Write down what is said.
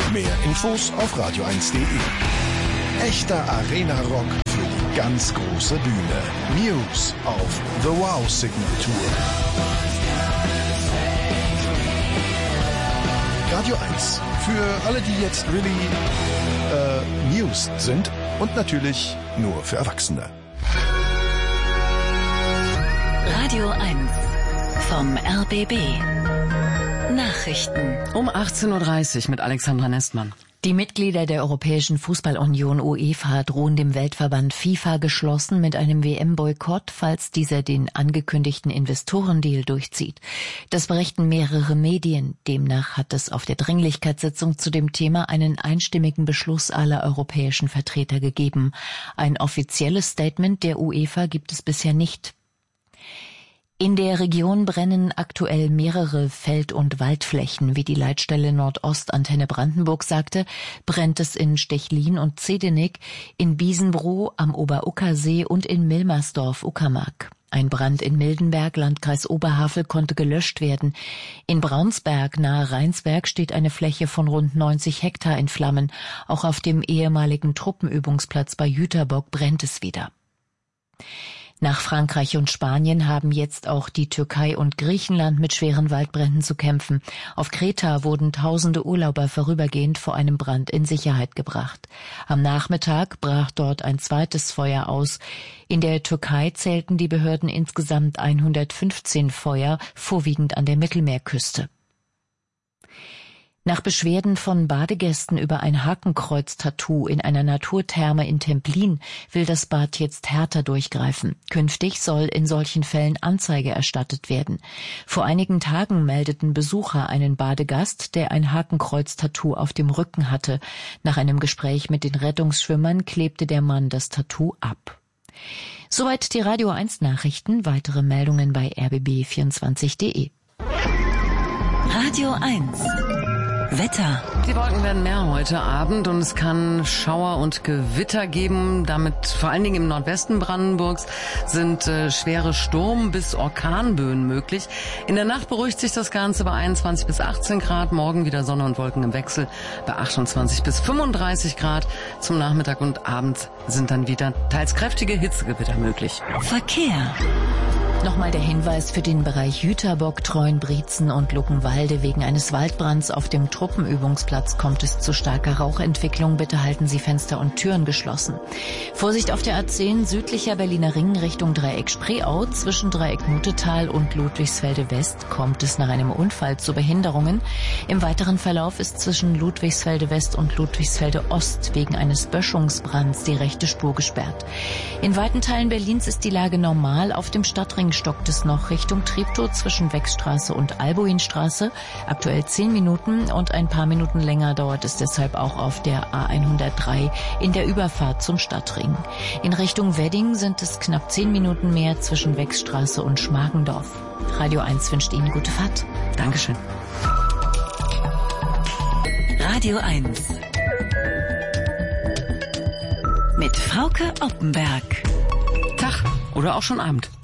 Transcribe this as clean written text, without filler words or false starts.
Mehr Infos auf radio1.de. Echter Arena-Rock für die ganz große Bühne. Muse auf The Wow Signatur. Radio 1. Für alle, die jetzt really Muse sind und natürlich nur für Erwachsene. Radio 1 vom RBB. Nachrichten. Um 18.30 Uhr mit Alexandra Nestmann. Die Mitglieder der Europäischen Fußballunion UEFA drohen dem Weltverband FIFA geschlossen mit einem WM-Boykott, falls dieser den angekündigten Investorendeal durchzieht. Das berichten mehrere Medien. Demnach hat es auf der Dringlichkeitssitzung zu dem Thema einen einstimmigen Beschluss aller europäischen Vertreter gegeben. Ein offizielles Statement der UEFA gibt es bisher nicht. In der Region brennen aktuell mehrere Feld- und Waldflächen. Wie die Leitstelle Nordost Antenne Brandenburg sagte, brennt es in Stechlin und Zedenik, in Biesenbroh am Ober-Ucker-See und in Milmersdorf, Uckermark. Ein Brand in Mildenberg, Landkreis Oberhavel, konnte gelöscht werden. In Braunsberg nahe Rheinsberg steht eine Fläche von rund 90 Hektar in Flammen. Auch auf dem ehemaligen Truppenübungsplatz bei Jüterbock brennt es wieder. Nach Frankreich und Spanien haben jetzt auch die Türkei und Griechenland mit schweren Waldbränden zu kämpfen. Auf Kreta wurden tausende Urlauber vorübergehend vor einem Brand in Sicherheit gebracht. Am Nachmittag brach dort ein zweites Feuer aus. In der Türkei zählten die Behörden insgesamt 115 Feuer, vorwiegend an der Mittelmeerküste. Nach Beschwerden von Badegästen über ein Hakenkreuz-Tattoo in einer Naturtherme in Templin will das Bad jetzt härter durchgreifen. Künftig soll in solchen Fällen Anzeige erstattet werden. Vor einigen Tagen meldeten Besucher einen Badegast, der ein Hakenkreuz-Tattoo auf dem Rücken hatte. Nach einem Gespräch mit den Rettungsschwimmern klebte der Mann das Tattoo ab. Soweit die Radio 1 Nachrichten. Weitere Meldungen bei rbb24.de. Radio 1 Wetter. Die Wolken werden mehr heute Abend und es kann Schauer und Gewitter geben. Damit vor allen Dingen im Nordwesten Brandenburgs sind schwere Sturm- bis Orkanböen möglich. In der Nacht beruhigt sich das Ganze bei 21 bis 18 Grad. Morgen wieder Sonne und Wolken im Wechsel bei 28 bis 35 Grad. Zum Nachmittag und Abend sind dann wieder teils kräftige Hitzegewitter möglich. Verkehr. Nochmal der Hinweis für den Bereich Jüterbock, Treuenbrietzen und Luckenwalde. Wegen eines Waldbrands auf dem Truppenübungsplatz kommt es zu starker Rauchentwicklung. Bitte halten Sie Fenster und Türen geschlossen. Vorsicht auf der A10 südlicher Berliner Ring Richtung Dreieck Spreeau. Zwischen Dreieck Mutetal und Ludwigsfelde West kommt es nach einem Unfall zu Behinderungen. Im weiteren Verlauf ist zwischen Ludwigsfelde West und Ludwigsfelde Ost wegen eines Böschungsbrands die rechte Spur gesperrt. In weiten Teilen Berlins ist die Lage normal. Auf dem Stadtring stockt es noch Richtung Treptow zwischen Wechstraße und Albuinstraße. Aktuell 10 Minuten und ein paar Minuten länger dauert es deshalb auch auf der A103 in der Überfahrt zum Stadtring. In Richtung Wedding sind es knapp 10 Minuten mehr zwischen Wechstraße und Schmargendorf. Radio 1 wünscht Ihnen gute Fahrt. Dankeschön. Radio 1 mit Frauke Oppenberg. Tag oder auch schon Abend.